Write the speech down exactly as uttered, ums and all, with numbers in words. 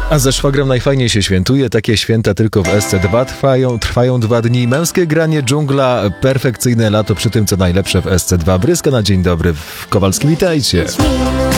A ze szwagrem najfajniej się świętuje. Takie święta tylko w S C dwa trwają, trwają dwa dni. Męskie granie, dżungla, perfekcyjne lato przy tym, co najlepsze w S C dwa. Bryska na dzień dobry w Kowalskim, witajcie.